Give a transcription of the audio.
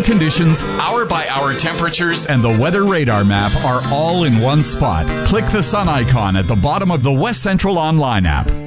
conditions, hour-by-hour temperatures, and the weather radar map are all in one spot. Click the sun icon at the bottom of the West Central Online app.